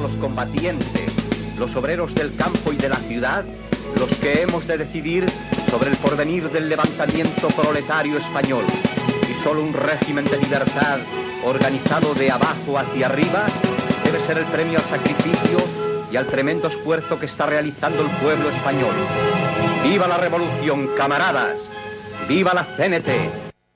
los combatientes, los obreros del campo y de la ciudad, los que hemos de decidir sobre el porvenir del levantamiento proletario español. Y solo un régimen de libertad organizado de abajo hacia arriba debe ser el premio al sacrificio y al tremendo esfuerzo que está realizando el pueblo español. ¡Viva la revolución, camaradas! ¡Viva la CNT!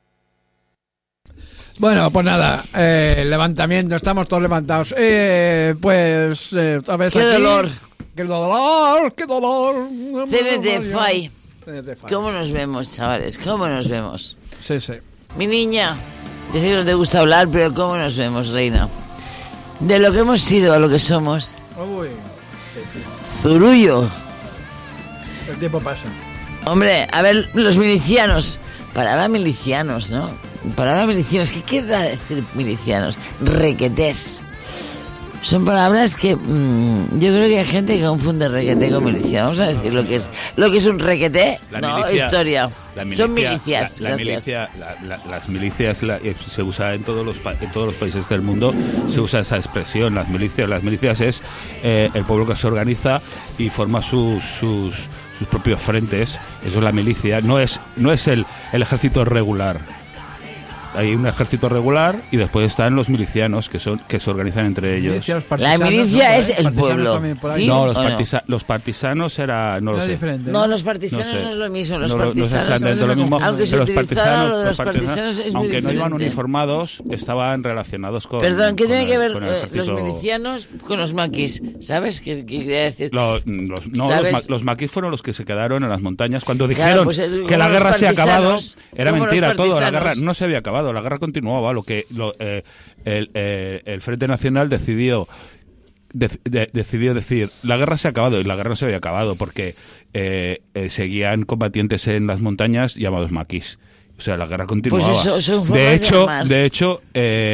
Bueno, pues nada, levantamiento, estamos todos levantados. Pues, a ver, ¡Qué aquí, dolor! ¡Qué dolor! ¡Qué dolor! CNT Fai. CNT Fai. ¿Cómo nos vemos, chavales? ¿Cómo nos vemos? Sí, sí. Mi niña, ya sé que no te gusta hablar, pero ¿cómo nos vemos, reina? De lo que hemos sido a lo que somos. Uy, sí. Zurullo. El tiempo pasa. Hombre, a ver, los milicianos. Palabra milicianos, ¿no? Palabra milicianos. ¿Qué quiere decir milicianos? Requetés. Son palabras que yo creo que hay gente que confunde requeté con milicia. Vamos a decir lo que es un requeté. Historia. Son milicias. Las milicias se usa en todos los países del mundo. Se usa esa expresión. Las milicias es el pueblo que se organiza y forma sus propios frentes. Eso es la milicia. No es el ejército regular. Hay un ejército regular y después están los milicianos que se organizan entre ellos. La milicia es el pueblo. ¿Sí? No, los partisanos era no lo sé. Diferente, no, los partisanos no es lo mismo. Los partisanos no es lo mismo. Aunque se utilizara lo de los partisanos es muy aunque diferente. no iban uniformados, estaban relacionados con. Perdón, ¿qué tiene que ver los milicianos con los maquis? ¿Sabes qué quería decir? Los maquis fueron los que se quedaron en las montañas cuando dijeron que la los guerra se ha acabado. Era mentira todo, la guerra no se había acabado. La guerra continuaba. El Frente Nacional decidió decir la guerra se ha acabado, y la guerra no se había acabado porque seguían combatientes en las montañas llamados maquis. O sea, la guerra continuaba. Pues eso son formas de hecho